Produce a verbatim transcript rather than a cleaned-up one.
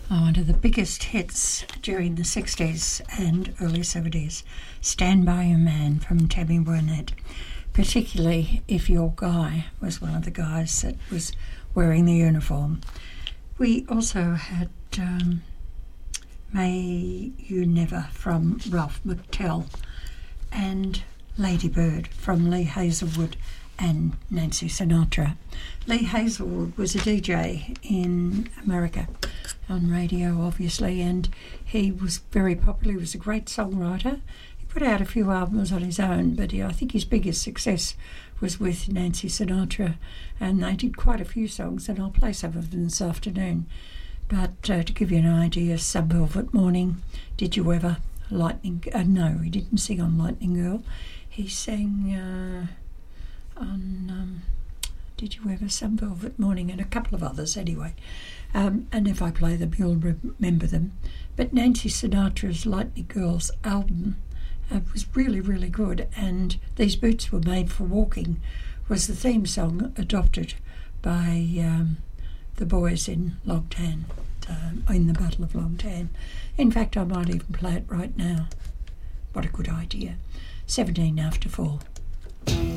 One of the biggest hits during the sixties and early seventies, Stand By Your Man from Tammy Wynette, particularly if your guy was one of the guys that was wearing the uniform. We also had um, May You Never from Ralph McTell and Lady Bird from Lee Hazelwood and Nancy Sinatra. Lee Hazelwood was a D J in America on radio, obviously, and he was very popular. He was a great songwriter. He put out a few albums on his own, but he, I think his biggest success was with Nancy Sinatra, and they did quite a few songs, and I'll play some of them this afternoon. But uh, to give you an idea, Some Velvet Morning, Did You Ever, Lightning... Uh, no, he didn't sing on Lightning Girl. He sang... Uh, on um, Did You Ever, Some Velvet Morning, and a couple of others anyway. Um, and if I play them, you'll remember them. But Nancy Sinatra's Lightning Girls album uh, was really, really good, and These Boots Were Made for Walking was the theme song adopted by um, the boys in Long Tan, uh, in the Battle of Long Tan. In fact, I might even play it right now. What a good idea. seventeen after four.